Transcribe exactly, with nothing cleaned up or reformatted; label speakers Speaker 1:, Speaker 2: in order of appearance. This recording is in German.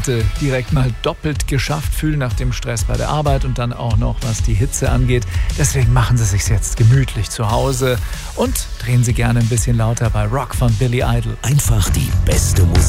Speaker 1: heute direkt mal doppelt geschafft fühlen nach dem Stress bei der Arbeit und dann auch noch, was die Hitze angeht. Deswegen machen Sie sich jetzt gemütlich zu Hause und drehen Sie gerne ein bisschen lauter bei Rock von Billy Idol.
Speaker 2: Einfach die beste Musik